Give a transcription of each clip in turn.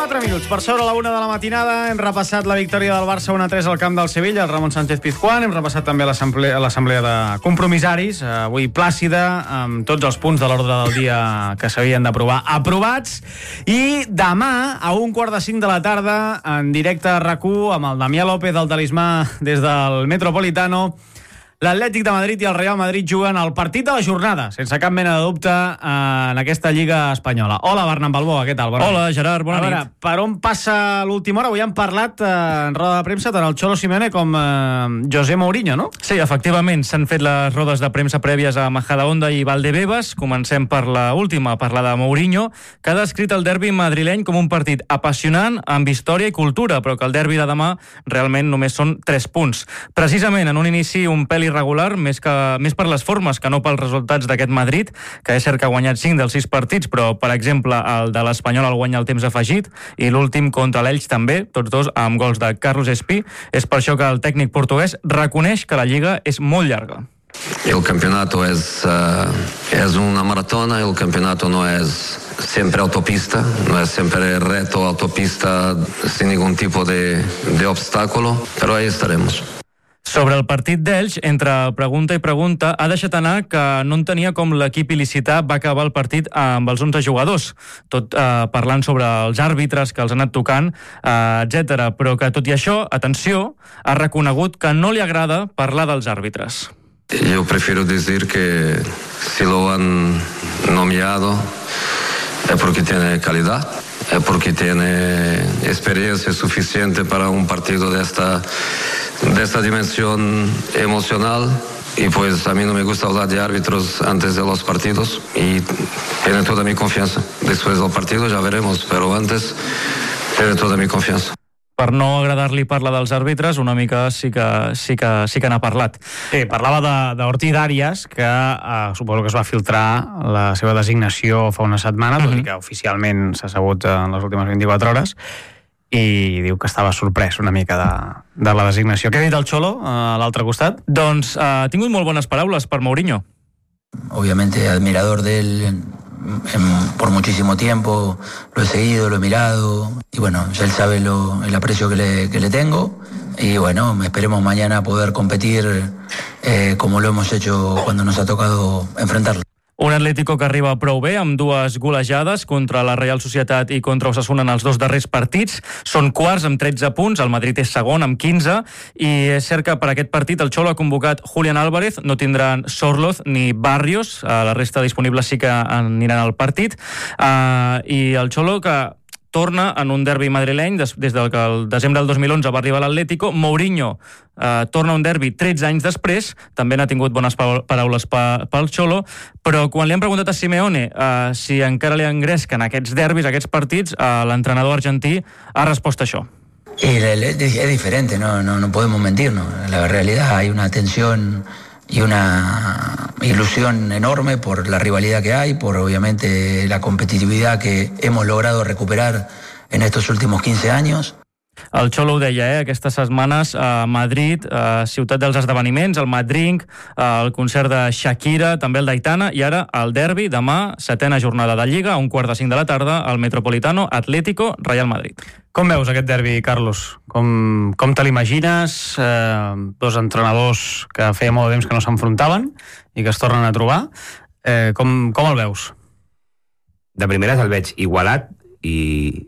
4 minuts per sobre la 1 de la matinada. Hem repassat la victòria del Barça 1-3 al camp del Sevilla, el Ramon Sánchez Pizjuán. Hem repassat també l'assemblea de compromissaris, avui plàcida, amb tots els punts de l'ordre del dia que s'havien d'aprovar aprovats. I demà, a 4:45 de la tarda, en directe a RAC1, amb el Damià López del Talismà des del Metropolitano, l'Atlètic de Madrid i el Real Madrid juguen el partit de la jornada, sense cap mena de dubte, en aquesta Lliga espanyola. Hola, Bernat Balboa, què tal? Hola, Gerard, bona nit. Per on passa l'última hora? Avui han parlat en roda de premsa tant el Cholo Simeone com José Mourinho, no? Sí, efectivament, s'han fet les rodes de premsa prèvies a Majadahonda i Valdebebas. Comencem per la última, per la de Mourinho, que ha descrit el derbi madrileny com un partit apassionant, amb història i cultura, però que el derbi de demà realment només són 3 punts. Precisament en un inici un pèl irregular, més per les formes que no pels resultats d'aquest Madrid, que és cert que ha guanyat 5 dels 6 partits, però, per exemple, el de l'Espanyol el guanya al temps afegit, i l'últim contra l'Elx també, tots dos amb gols de Carlos Espí. És per això que el tècnic portuguès reconeix que la Lliga és molt llarga. El campeonato es una maratona, el campeonato no es siempre autopista, no es siempre reto autopista sin ningún tipo de obstáculo, pero ahí estaremos. Sobre el partit d'Elx, entre pregunta i pregunta, ha deixat anar que no entenia com l'equip il·licità va acabar el partit amb els 11 jugadors, tot parlant sobre els àrbitres que els han anat tocant, etc. Però que, tot i això, atenció, ha reconegut que no li agrada parlar dels àrbitres. Yo prefiero decir que si lo han nominado es porque tiene calidad, es porque tiene experiencia suficiente para un partido de esta dimensión emocional, y pues a mí no me gusta hablar de árbitros antes de los partidos, y tiene toda mi confianza. Después del partido ya veremos, pero antes tiene toda mi confianza. Per no agradar-li parlar dels àrbitres, una mica sí que n'ha parlat. Sí, parlava d'Ortiz Arias, que suposo que es va filtrar la seva designació fa una setmana, tot i que oficialment s'ha sabut en les últimes 24 hores, i diu que estava sorprès una mica de la designació. Què ha dit el Cholo a l'altre costat? Doncs ha tingut molt bones paraules per Mourinho. Obviamente admirador de él por muchísimo tiempo, lo he seguido, lo he mirado, y bueno, ya él sabe el aprecio que le tengo, y bueno, esperemos mañana poder competir como lo hemos hecho cuando nos ha tocado enfrentarlo. Un Atlético que arriba prou bé, amb 2 golejades contra la Real Societat i contra Osasuna en els 2 darrers partits. Són quarts amb 13 punts, el Madrid és segon amb 15, i és cert que per aquest partit el Cholo ha convocat Julián Álvarez, no tindran Sorloz ni Barrios, la resta disponibles sí que aniran al partit, i el Cholo que torna en un derbi madrileny des del que el desembre del 2011 va arribar a l'Atlético. Mourinho torna a un derbi 13 anys després, també n'ha tingut bones paraules pel Cholo, però quan li han preguntat a Simeone si encara li engresquen aquests derbis, aquests partits, l'entrenador argentí ha respost això. Es diferente, no podemos mentirnos. La realidad, hay una tensión y una ilusión enorme por la rivalidad que hay, por obviamente la competitividad que hemos logrado recuperar en estos últimos 15 años. El Cholo ho deia, aquestes setmanes a Madrid, ciutat dels esdeveniments, el Madrid, el concert de Shakira, també el d'Aitana, i ara el derbi, demà, 7ª jornada de Lliga, a 4:45 de la tarda, al Metropolitano, Atlético, Real Madrid. Com veus aquest derbi, Carlos? Com te l'imagines? 2 entrenadors que feia molt de temps que no s'enfrontaven i que es tornen a trobar. Com el veus? De primeres el veig igualat i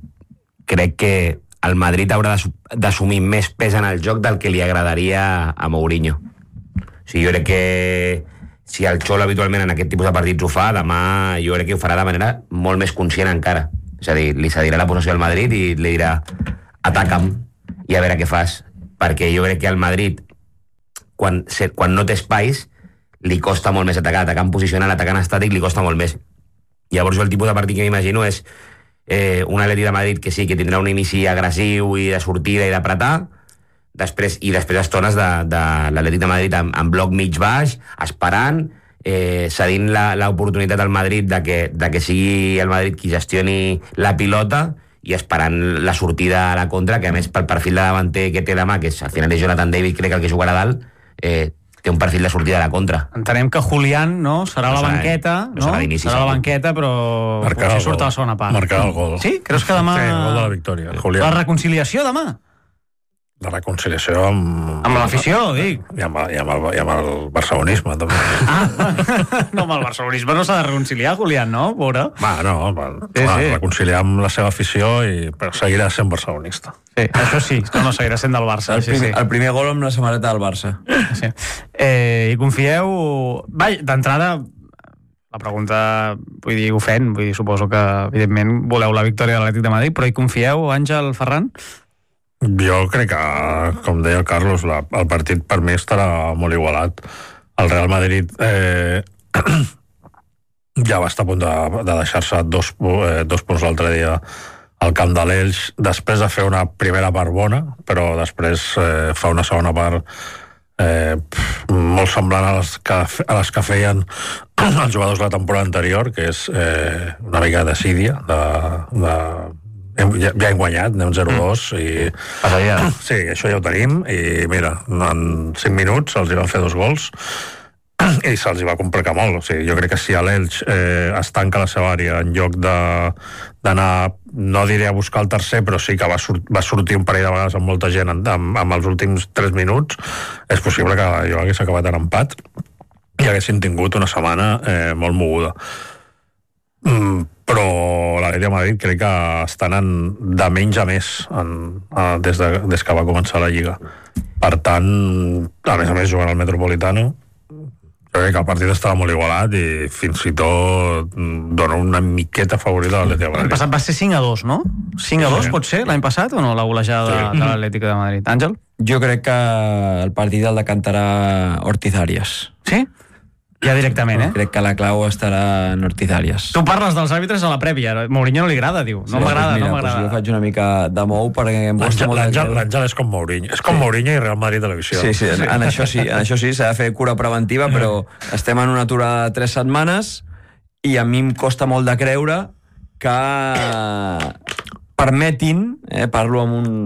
crec que el Madrid haurà d'assumir més pes en el joc del que li agradaria a Mourinho. O sigui, jo crec que si el Cholo habitualment en aquest tipus de partits ho fa, demà jo crec que ho farà de manera molt més conscient encara. És a dir, li cedirà la possessió al Madrid i li dirà ataca'm i a veure què fas. Perquè jo crec que al Madrid, quan no té espais, li costa molt més atacar en posicional, atacant estàtic, li costa molt més. Llavors jo el tipus de partit que m'imagino és un Atleti de Madrid que sí, que tindrà un inici agressiu i de sortida i d'apretar, després estones de l'Atlètic de Madrid en bloc mig-baix, esperant, cedint l'oportunitat al Madrid de que sigui el Madrid qui gestioni la pilota i esperant la sortida a la contra, que a més pel perfil de davanter que té demà, que al final és Jonathan David, crec que el que jugarà a dalt, té un perfil de sortida de la contra. Entenem que Julián, no? Serà a la banqueta, no serà d'inici, serà a la banqueta, però potser surt a la segona part. Marcarà el gol. Sí? Creus que demà... Sí, el gol de la victòria. Julián. La reconciliació demà? La reconciliació amb... Amb l'afició, dic. I amb el barcelonisme, també. No, amb el barcelonisme no s'ha de reconciliar, Julián, no? Veure. Reconciliar amb la seva afició, però seguirà sent barcelonista. Sí, això sí, no seguirà sent del Barça. El primer gol amb la samarreta del Barça. Sí. I confieu... D'entrada, la pregunta, vull dir, ofèn, suposo que, evidentment, voleu la victòria de l'Atlètic de Madrid, però hi confieu, Àngel Ferran? Jo crec que, com deia el Carlos, el partit per mi estarà molt igualat. El Real Madrid ja va estar a punt de deixar-se dos punts l'altre dia al camp de l'Elx, després de fer una primera part bona, però després fa una segona part molt semblant a les que feien els jugadors la temporada anterior, que és una mica de sídia, ja hem guanyat, anem 0-2 i... Sí, això ja ho tenim i mira, en 5 minuts els hi van fer 2 gols i se'ls hi va complicar molt. O sigui, jo crec que si a l'Elx es tanca la seva àrea en lloc d'anar, no diré a buscar el tercer, però sí que va sortir un parell de vegades amb molta gent amb els últims 3 minuts, és possible que jo hagués acabat en empat i haguessin tingut una setmana molt moguda. Però l'Atlètic de Madrid crec que està anant de menys a més des que va començar la Lliga. Per tant, a més jugant al Metropolitano, jo crec que el partit estava molt igualat i fins i tot dona una miqueta favorita a l'Atlètic de Madrid. L'any passat va ser 5-2, no? 5-2 pot ser l'any passat o no, la golejada de l'Atlètic de Madrid? Àngel? Jo crec que el partit el decantarà Ortiz Arias. Sí? Ja directament, Crec que la clau estarà en Ortiz Arias. Tu parles dels àrbitres a la prèvia. Mourinho no li agrada, diu. No m'agrada, no m'agrada. Jo faig una mica de mou perquè em costa molt... L'Àngel és com Mourinho. És com Mourinho i Real Madrid Televisió. Sí, en això sí, s'ha de fer cura preventiva, però estem en una aturada de 3 setmanes i a mi em costa molt de creure que permetin, parlo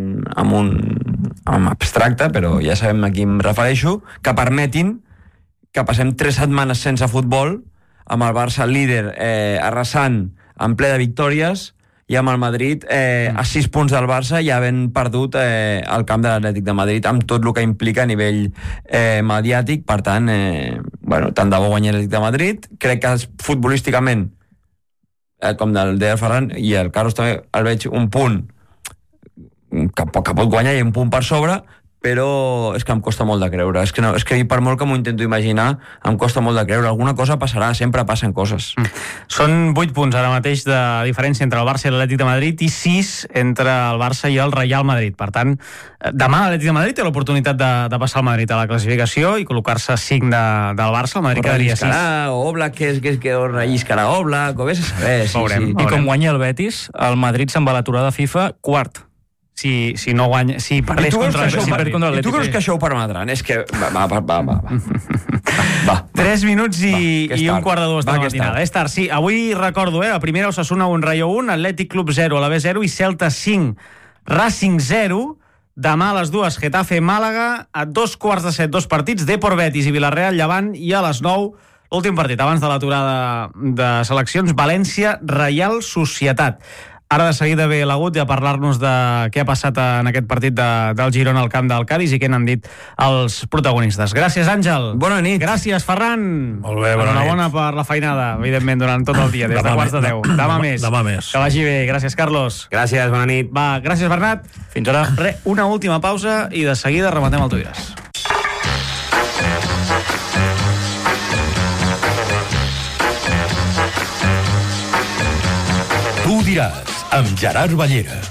amb abstracte, però ja sabem a qui em refereixo, que permetin que passem 3 setmanes sense futbol, amb el Barça líder arrasant en ple de victòries i amb el Madrid a 6 punts del Barça i havent perdut el camp de l'Atlètic de Madrid amb tot el que implica a nivell mediàtic. Per tant, tant de bo guanyar l'Atlètic de Madrid. Crec que futbolísticament, com deia el Ferran, i el Carlos també el veig un punt que pot guanyar i un punt per sobre, però és que em costa molt de creure. És que per molt que m'ho intento imaginar, em costa molt de creure. Alguna cosa passarà, sempre passen coses. Són 8 punts ara mateix de diferència entre el Barça i l'Atlètic de Madrid i 6 entre el Barça i el Real Madrid. Per tant, demà l'Atlètic de Madrid té l'oportunitat de passar el Madrid a la classificació i col·locar-se 5 del Barça. El Madrid quedaria 6. O Oblak, que relliscarà Oblak, o vés a saber. Veurem. I com guanya el Betis, el Madrid se'n va a l'aturada FIFA quart. Si no guanya, si perdés contra l'Atlètic. I tu creus que això ho permetran? És que... Va. 3 minuts i un quart de 2 de la matinada. És tard, sí. Avui recordo, a primera Osasuna 1, Rayo 1, Atlètic Club 0, Alavés 0 i Celta 5, Racing 0. Demà a les 2, Getafe Màlaga, a 2:15, 2 partits, Depor Betis i Villarreal Llevant, i a les 9, l'últim partit, abans de l'aturada de seleccions, València Reial Societat. Ara de seguida ve l'Agut a parlar-nos de què ha passat en aquest partit del Girona al camp del Cádiz i què n'han dit els protagonistes. Gràcies, Àngel. Bona nit. Gràcies, Ferran. Molt bé, bona nit. Enhorabona per la feinada, evidentment, durant tot el dia, des de quarts de 10. Demà més. Que vagi bé. Gràcies, Carlos. Gràcies, bona nit. Va, gràcies, Bernat. Fins ara. Una última pausa i de seguida rematem el Tu diràs. Tu diràs, amb Gerard Ballera.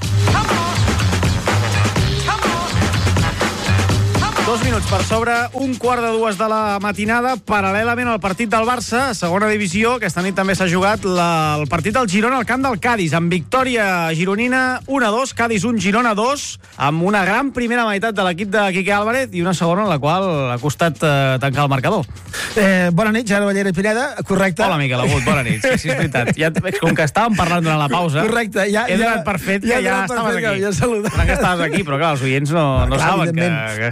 2 minuts per sobre, 1:15 de la matinada, paral·lelament al partit del Barça, segona divisió. Aquesta nit també s'ha jugat el partit del Girona al camp del Cádiz, amb victòria gironina 1-2, Cádiz 1, Girona 2, amb una gran primera meitat de l'equip de Quique Álvarez i una segona en la qual ha costat tancar el marcador. Bona nit, Gerard Ballera i Pineda, correcte. Hola, Miquel Agut, bona nit. Sí, és veritat. Ja, com que estàvem parlant durant la pausa, correcte, he donat per fet que ja estaves aquí. Ja saludat. Que estaves aquí, però clar, els oients no saben que estaves aquí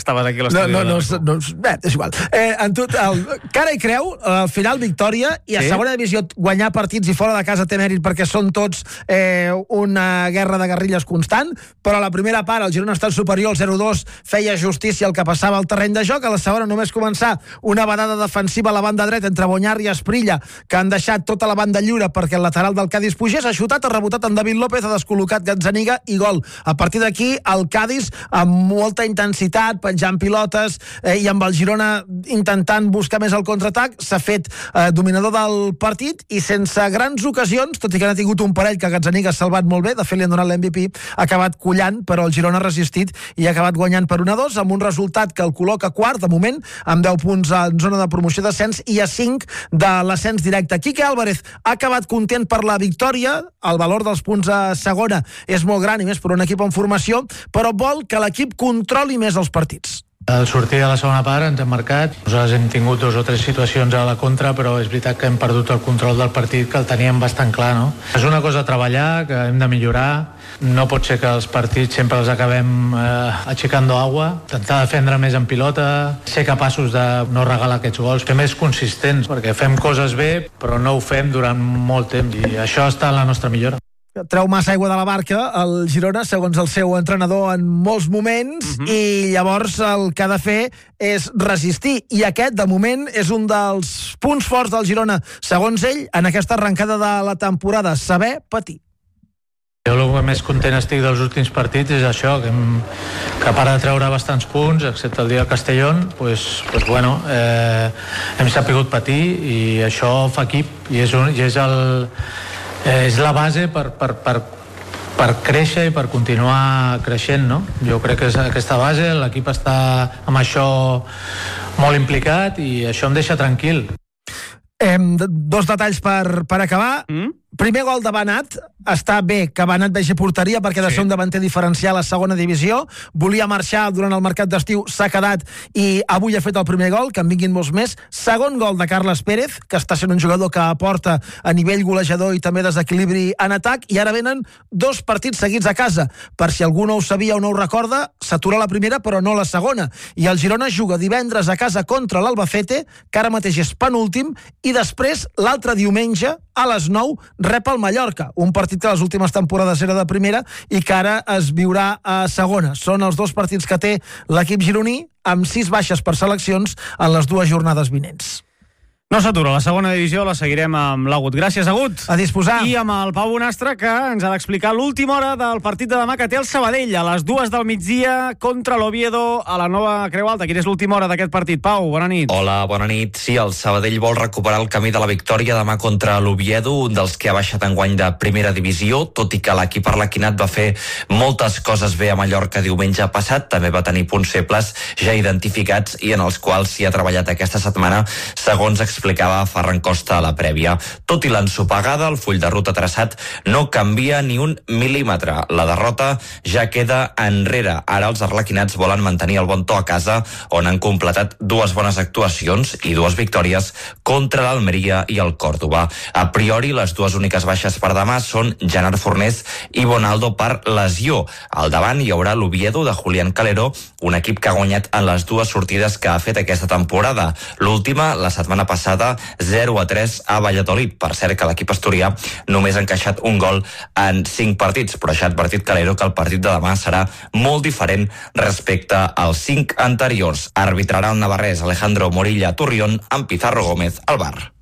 és igual. En tot, cara i creu, al final victòria, i a segona divisió guanyar partits i fora de casa té mèrit perquè són tots una guerra de guerrilles constant, però a la primera part el Girona està superior al 0-2, feia justícia el que passava al terreny de joc, a la segona només començar una badada defensiva a la banda dreta entre Bonyar i Esprilla, que han deixat tota la banda lliure perquè el lateral del Cádiz pugés, ha xutat, ha rebotat en David López, ha descol·locat Gazzaniga i gol. A partir d'aquí, el Cádiz amb molta intensitat, penjant pilotes, i amb el Girona intentant buscar més el contraatac, s'ha fet dominador del partit i sense grans ocasions, tot i que n'ha tingut un parell que Gazzaniga ha salvat molt bé, de fet li han donat l'MVP, ha acabat collant, però el Girona ha resistit i ha acabat guanyant per 1-2, amb un resultat que el col·loca quart, de moment, amb 10 punts en zona de promoció d'ascens i a 5 de l'ascens directe. Quique Álvarez ha acabat content per la victòria, el valor dels punts a segona és molt gran i més per un equip en formació, però vol que l'equip controli més els partits. Al sortir de la segona part ens hem marcat. Nosaltres hem tingut 2 o 3 situacions a la contra, però és veritat que hem perdut el control del partit, que el teníem bastant clar, no? És una cosa a treballar, que hem de millorar. No pot ser que els partits sempre els acabem aixecant agua. Intentar defendre més en pilota, ser capaços de no regalar aquests gols, ser més consistents, perquè fem coses bé, però no ho fem durant molt temps, i això està en la nostra millora. Treu massa aigua de la barca el Girona, segons el seu entrenador, en molts moments, i llavors el que ha de fer és resistir, i aquest, de moment, és un dels punts forts del Girona, segons ell, en aquesta arrencada de la temporada, saber patir. Jo el que més content estic dels últims partits és això, que a part de treure bastants punts, excepte el dia del Castellón, hem sapigut patir, i això fa equip, i és la base per créixer i per continuar creixent, no? Jo crec que és aquesta base, l'equip està amb això molt implicat i això em deixa tranquil. 2 detalls per acabar. Primer gol de Banat. Està bé que Banat vegi porteria perquè de ser un davanter diferencial a segona divisió. Volia marxar durant el mercat d'estiu, s'ha quedat i avui ha fet el primer gol, que en vinguin molts més. Segon gol de Carles Pérez, que està sent un jugador que aporta a nivell golejador i també desequilibri en atac, i ara venen 2 partits seguits a casa. Per si algú no ho sabia o no ho recorda, s'atura la primera però no la segona. I el Girona juga divendres a casa contra l'Albacete, que ara mateix és penúltim, i després, l'altre diumenge, a les 9, rep el Mallorca, un partit que les últimes temporades era de primera i que ara es viurà a segona. Són els 2 partits que té l'equip gironí, amb 6 baixes per seleccions en les 2 jornades vinents. No s'atura, la segona divisió la seguirem amb l'Agut. Gràcies, Agut. A disposar. I amb el Pau Bonastre, que ens ha d'explicar l'última hora del partit de demà que té el Sabadell, a les 2 del migdia contra l'Oviedo a la nova Creu Alta. Quina és l'última hora d'aquest partit? Pau, bona nit. Hola, bona nit. Sí, el Sabadell vol recuperar el camí de la victòria demà contra l'Oviedo, un dels que ha baixat enguany de primera divisió, tot i que l'equip arlequinat va fer moltes coses bé a Mallorca diumenge passat, també va tenir punts febles ja identificats i en els quals s'hi ha treballat aquesta setmana, segons explicava Ferran Costa a la prèvia. Tot i l'ensopegada, el full de ruta traçat no canvia ni un mil·límetre. La derrota ja queda enrere. Ara els arlequinats volen mantenir el bon to a casa, on han completat 2 bones actuacions i 2 victòries contra l'Almeria i el Còrdova. A priori, les 2 úniques baixes per demà són Gerard Fornés i Bonaldo per lesió. Al davant hi haurà l'Oviedo de Julián Calero, un equip que ha guanyat en les 2 sortides que ha fet aquesta temporada. L'última, la setmana passada, 0-3 a Valladolid. Per cert que l'equip asturià només ha encaixat un gol en 5 partits, però ja ha advertit Calero que el partit de demà serà molt diferent respecte als 5 anteriors. Arbitrarà el navarrès Alejandro Morilla Turrión amb Pizarro Gómez al bar.